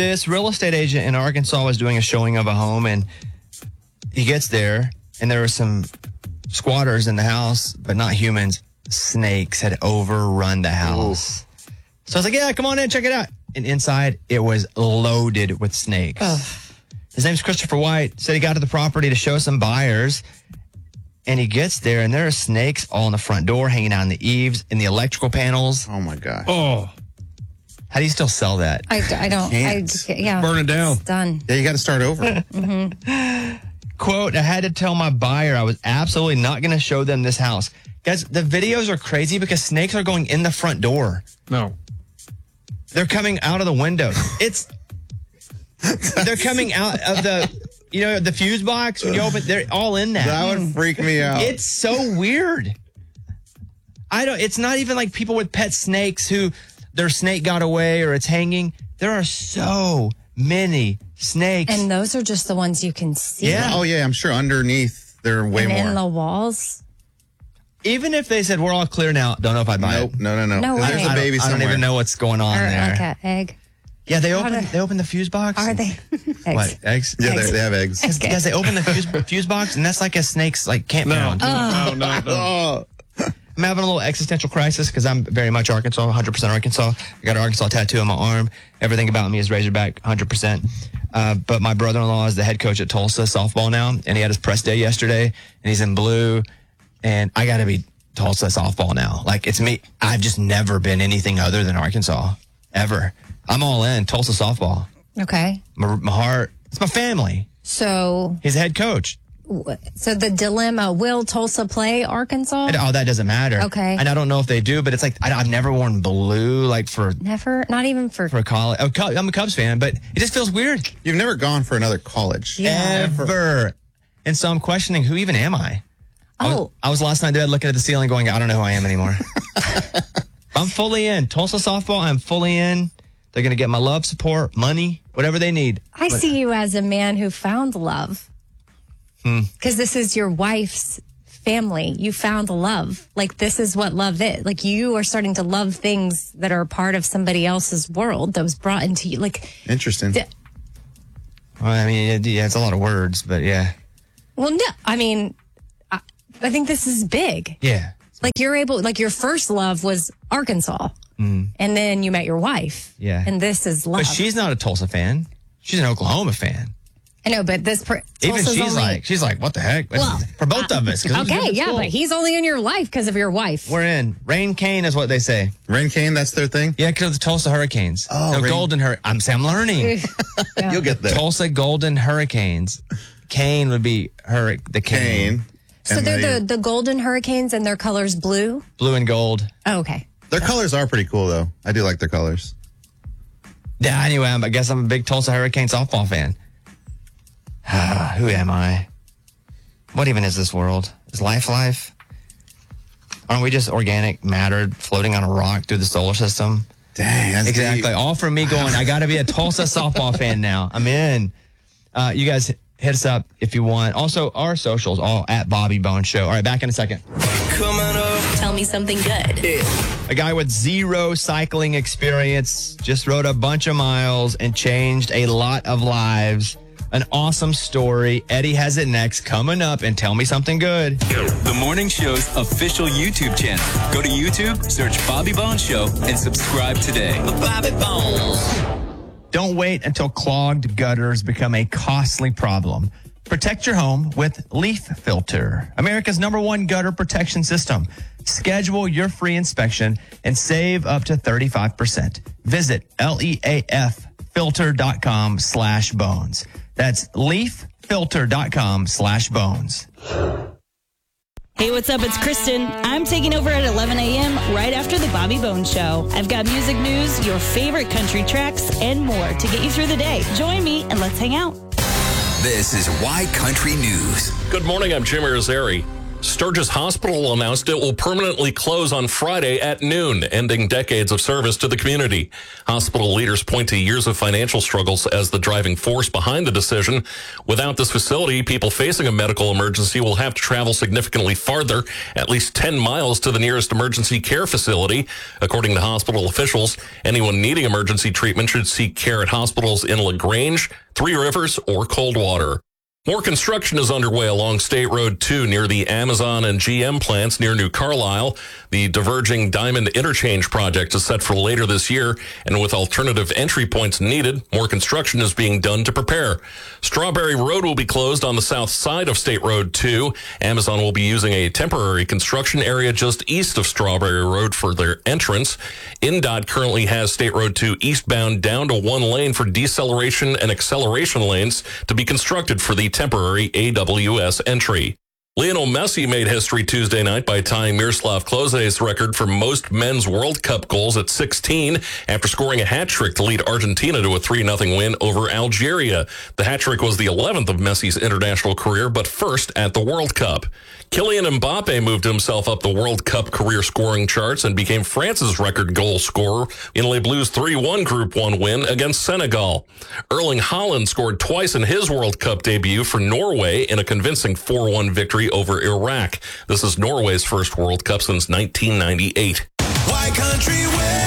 This real estate agent in Arkansas was doing a showing of a home, and he gets there, and there were some squatters in the house, but not humans. Snakes had overrun the house. Ooh. So I was like, yeah, come on in, check it out. And inside, it was loaded with snakes. Ugh. His name's Christopher White. Said he got to the property to show some buyers. And he gets there, and there are snakes all on the front door, hanging out on the eaves, in the electrical panels. Oh, my God. Oh. How do you still sell that? I don't. Yeah. Burn it down. It's done. Yeah, you got to start over. Mm-hmm. Quote, I had to tell my buyer I was absolutely not going to show them this house. Guys, the videos are crazy because snakes are going in the front door. No. They're coming out of the windows. They're coming out of the fuse box when you open. They're all in that. That would freak me out. It's so weird. It's not even like people with pet snakes who their snake got away or it's hanging. There are so many snakes. And those are just the ones you can see. Yeah. Oh, yeah. I'm sure underneath there are way more. In the walls. Even if they said we're all clear now, don't know if I'd buy it. No. No way. There's a baby I somewhere. don't even know what's going on there. Like an egg. Yeah, they open the fuse box. Are they? Eggs. What, eggs? Yeah, they have eggs. Okay. Guys, they open the fuse box, and that's like a snake's campground. No. I'm having a little existential crisis because I'm very much Arkansas, 100% Arkansas. I got an Arkansas tattoo on my arm. Everything about me is Razorback, 100%. But my brother-in-law is the head coach at Tulsa softball now, and he had his press day yesterday, and he's in blue, and I got to be Tulsa softball now. Like, it's me. I've just never been anything other than Arkansas, ever. I'm all in, Tulsa softball. Okay. My heart, it's my family. So. He's the head coach. So the dilemma, will Tulsa play Arkansas? Oh, that doesn't matter. Okay. And I don't know if they do, but it's like, I've never worn blue, Never? Not even for college. I'm a Cubs fan, but it just feels weird. You've never gone for another college. Yeah. Ever. And so I'm questioning, who even am I? Oh. I was last night there looking at the ceiling going, I don't know who I am anymore. I'm fully in. Tulsa softball, I'm fully in. They're going to get my love, support, money, whatever they need. I see you as a man who found love. Because this is your wife's family. You found love. Like, this is what love is. Like, you are starting to love things that are part of somebody else's world that was brought into you. Like, interesting. Well, I mean, yeah, it's a lot of words, but yeah. Well, no, I mean, I think this is big. Yeah. Like, your first love was Arkansas. And then you met your wife. Yeah. And this is love. But she's not a Tulsa fan. She's an Oklahoma fan. I know, but this even she's like, what the heck? Well, for both of us. Okay, yeah, but he's only in your life because of your wife. We're in. Rain Cane is what they say. Rain Cane, that's their thing? Yeah, because of the Tulsa Hurricanes. Oh, no, Golden Hurricanes. I'm learning. Yeah. You'll get there. Tulsa Golden Hurricanes. Cane would be the cane. So they're the Golden Hurricanes and their color's blue? Blue and gold. Oh, okay. Their colors are pretty cool, though. I do like their colors. Yeah, anyway, I guess I'm a big Tulsa Hurricane softball fan. Who am I? What even is this world? Is life? Aren't we just organic matter floating on a rock through the solar system? Dang, that's exactly. deep. All from me going, I got to be a Tulsa softball fan now. I'm in. You guys hit us up if you want. Also, our socials, all at Bobby Bones Show. All right, back in a second. Tell me something good. A guy with zero cycling experience just rode a bunch of miles and changed a lot of lives. An awesome story. Eddie has it next. Coming up, and tell me something good. The Morning Show's official YouTube channel. Go to YouTube, search Bobby Bones Show, and subscribe today. Bobby Bones. Don't wait until clogged gutters become a costly problem. Protect your home with Leaf Filter, America's #1 gutter protection system. Schedule your free inspection and save up to 35%. Visit leaffilter.com/bones. That's leaffilter.com/bones. Hey, what's up? It's Kristen. I'm taking over at 11 a.m. right after the Bobby Bones Show. I've got music news, your favorite country tracks, and more to get you through the day. Join me and let's hang out. This is Why Country News. Good morning. I'm Jim Irizarry. Sturgis Hospital announced it will permanently close on Friday at noon, ending decades of service to the community. Hospital leaders point to years of financial struggles as the driving force behind the decision. Without this facility, people facing a medical emergency will have to travel significantly farther, at least 10 miles to the nearest emergency care facility. According to hospital officials, anyone needing emergency treatment should seek care at hospitals in LaGrange, Three Rivers, or Coldwater. More construction is underway along State Road 2 near the Amazon and GM plants near New Carlisle. The diverging Diamond Interchange project is set for later this year, and with alternative entry points needed, more construction is being done to prepare. Strawberry Road will be closed on the south side of State Road 2. Amazon will be using a temporary construction area just east of Strawberry Road for their entrance. INDOT currently has State Road 2 eastbound down to one lane for deceleration and acceleration lanes to be constructed for the temporary AWS entry. Lionel Messi made history Tuesday night by tying Miroslav Klose's record for most men's World Cup goals at 16 after scoring a hat trick to lead Argentina to a 3-0 win over Algeria. The hat trick was the 11th of Messi's international career, but first at the World Cup. Kylian Mbappe moved himself up the World Cup career scoring charts and became France's record goal scorer in Les Bleus' 3-1 Group 1 win against Senegal. Erling Haaland scored twice in his World Cup debut for Norway in a convincing 4-1 victory over Iraq. This is Norway's first World Cup since 1998. White Country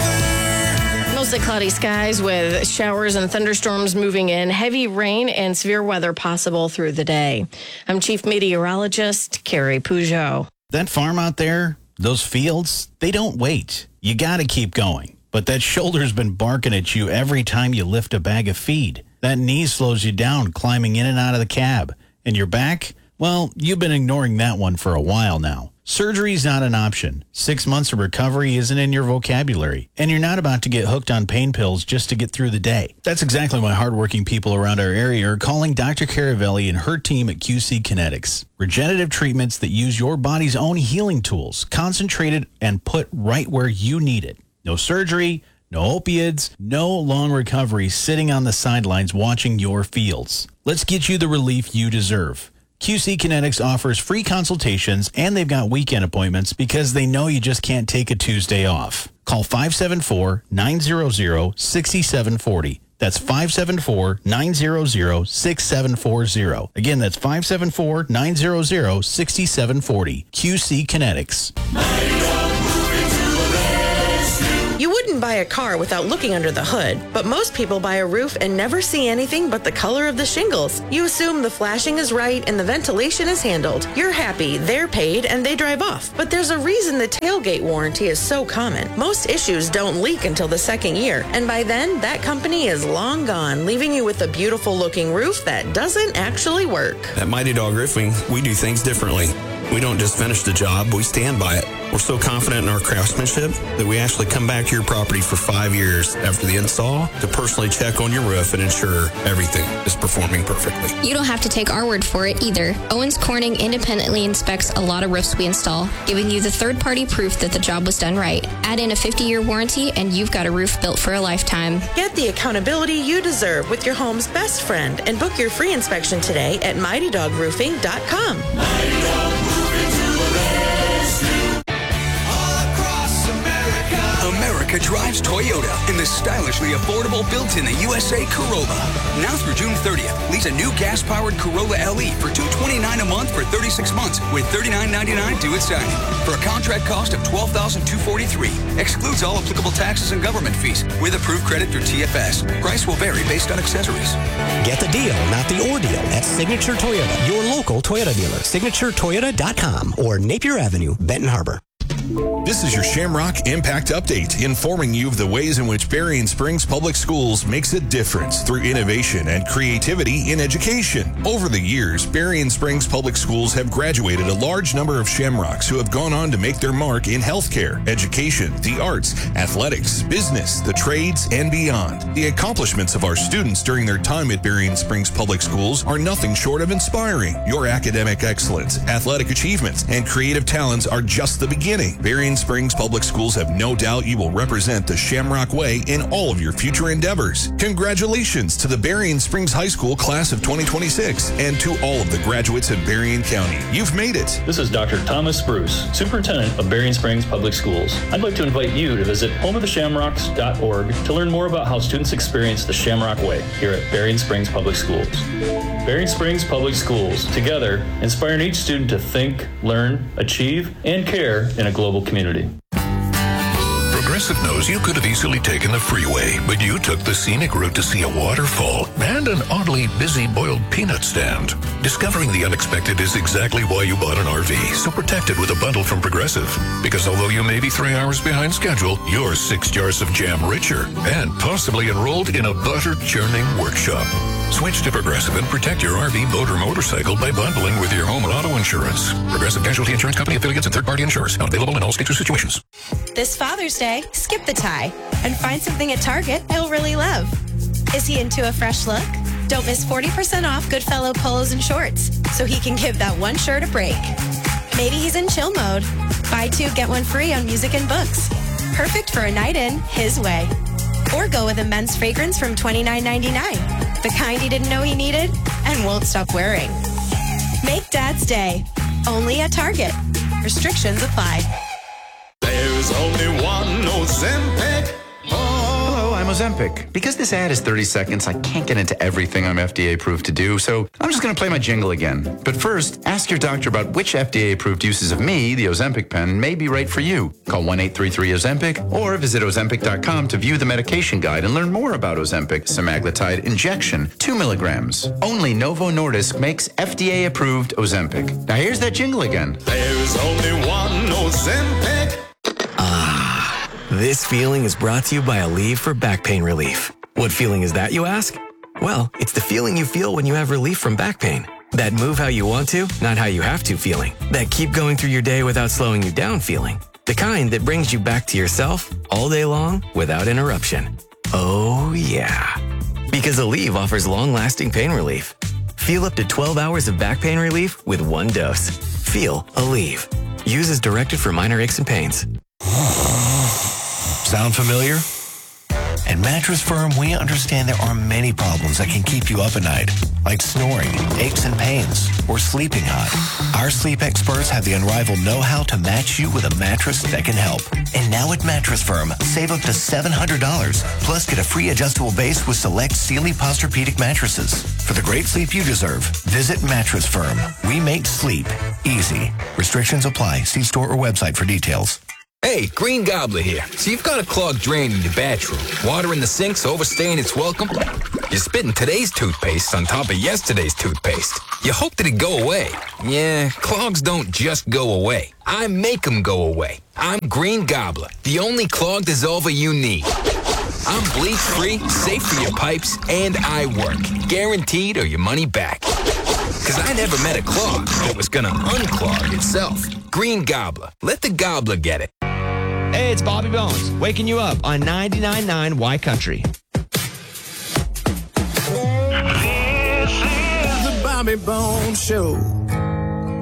weather. Mostly cloudy skies with showers and thunderstorms moving in, heavy rain and severe weather possible through the day. I'm Chief Meteorologist Carrie Peugeot. That farm out there, those fields, they don't wait. You got to keep going. But that shoulder's been barking at you every time you lift a bag of feed. That knee slows you down climbing in and out of the cab. And your back? Well, you've been ignoring that one for a while now. Surgery's not an option. 6 months of recovery isn't in your vocabulary. And you're not about to get hooked on pain pills just to get through the day. That's exactly why hardworking people around our area are calling Dr. Caravelli and her team at QC Kinetics. Regenerative treatments that use your body's own healing tools, concentrated and put right where you need it. No surgery, no opiates, no long recovery sitting on the sidelines watching your fields. Let's get you the relief you deserve. QC Kinetics offers free consultations, and they've got weekend appointments because they know you just can't take a Tuesday off. Call 574-900-6740. That's 574-900-6740. Again, that's 574-900-6740. QC Kinetics. You wouldn't buy a car without looking under the hood, but most people buy a roof and never see anything but the color of the shingles. You assume the flashing is right and the ventilation is handled. You're happy, they're paid, and they drive off. But there's a reason the tailgate warranty is so common. Most issues don't leak until the second year, and by then, that company is long gone, leaving you with a beautiful looking roof that doesn't actually work. At Mighty Dog Roofing, we do things differently. We don't just finish the job, we stand by it. We're so confident in our craftsmanship that we actually come back to your property for 5 years after the install to personally check on your roof and ensure everything is performing perfectly. You don't have to take our word for it either. Owens Corning independently inspects a lot of roofs we install, giving you the third-party proof that the job was done right. Add in a 50-year warranty and you've got a roof built for a lifetime. Get the accountability you deserve with your home's best friend and book your free inspection today at MightyDogRoofing.com. Mighty Dog Roofing to the rescue. America drives Toyota in the stylishly affordable built-in the USA Corolla. Now through June 30th, lease a new gas-powered Corolla LE for $229 a month for 36 months with $39.99 due at signing. For a contract cost of $12,243. Excludes all applicable taxes and government fees with approved credit through TFS. Price will vary based on accessories. Get the deal, not the ordeal, at Signature Toyota, your local Toyota dealer. SignatureToyota.com or Napier Avenue, Benton Harbor. This is your Shamrock Impact Update, informing you of the ways in which Berrien Springs Public Schools makes a difference through innovation and creativity in education. Over the years, Berrien Springs Public Schools have graduated a large number of Shamrocks who have gone on to make their mark in healthcare, education, the arts, athletics, business, the trades, and beyond. The accomplishments of our students during their time at Berrien Springs Public Schools are nothing short of inspiring. Your academic excellence, athletic achievements, and creative talents are just the beginning. Berrien Springs Public Schools have no doubt you will represent the Shamrock Way in all of your future endeavors. Congratulations to the Berrien Springs High School class of 2026 and to all of the graduates of Berrien County. You've made it. This is Dr. Thomas Spruce, Superintendent of Berrien Springs Public Schools. I'd like to invite you to visit homeoftheshamrocks.org to learn more about how students experience the Shamrock Way here at Berrien Springs Public Schools. Berrien Springs Public Schools, together, inspiring each student to think, learn, achieve, and care in a global community. Progressive knows you could have easily taken the freeway, but you took the scenic route to see a waterfall and an oddly busy boiled peanut stand. Discovering the unexpected is exactly why you bought an RV, so protect it with a bundle from Progressive. Because although you may be 3 hours behind schedule, you're 6 jars of jam richer and possibly enrolled in a butter churning workshop. Switch to Progressive and protect your RV, boat, or motorcycle by bundling with your home and auto insurance. Progressive Casualty Insurance Company affiliates and third-party insurers. Not available in all states or situations. This Father's Day, skip the tie and find something at Target he'll really love. Is he into a fresh look? Don't miss 40% off Goodfellow polos and shorts so he can give that one shirt a break. Maybe he's in chill mode. Buy 2, get 1 free on music and books. Perfect for a night in his way. Or go with a men's fragrance from $29.99. The kind he didn't know he needed and won't stop wearing. Make Dad's Day. Only at Target. Restrictions apply. There's only one Ozempic. Hello, I'm Ozempic. Because this ad is 30 seconds, I can't get into everything I'm FDA approved to do, so I'm just going to play my jingle again. But first, ask your doctor about which FDA approved uses of me, the Ozempic pen, may be right for you. Call 1-833-OZEMPIC or visit Ozempic.com to view the medication guide and learn more about Ozempic semaglutide injection, 2 milligrams. Only Novo Nordisk makes FDA approved Ozempic. Now here's that jingle again. There's only one Ozempic. This feeling is brought to you by Aleve for back pain relief. What feeling is that, you ask? Well, it's the feeling you feel when you have relief from back pain. That move how you want to, not how you have to feeling. That keep going through your day without slowing you down feeling. The kind that brings you back to yourself all day long without interruption. Oh, yeah. Because Aleve offers long-lasting pain relief. Feel up to 12 hours of back pain relief with 1 dose. Feel Aleve. Use as directed for minor aches and pains. Sound familiar? At Mattress Firm, we understand there are many problems that can keep you up at night, like snoring, aches and pains, or sleeping hot. Our sleep experts have the unrivaled know-how to match you with a mattress that can help. And now at Mattress Firm, save up to $700, plus get a free adjustable base with select Sealy Posturepedic mattresses. For the great sleep you deserve, visit Mattress Firm. We make sleep easy. Restrictions apply. See store or website for details. Hey, Green Gobbler here. So you've got a clogged drain in your bathroom. Water in the sink's overstaying its welcome. You're spitting today's toothpaste on top of yesterday's toothpaste. You hope that it go away. Yeah, clogs don't just go away. I make them go away. I'm Green Gobbler, the only clog dissolver you need. I'm bleach-free, safe for your pipes, and I work. Guaranteed or your money back. Because I never met a clog that was going to unclog itself. Green Gobbler. Let the gobbler get it. Hey, it's Bobby Bones, waking you up on 99.9 Y Country. This is the Bobby Bones Show.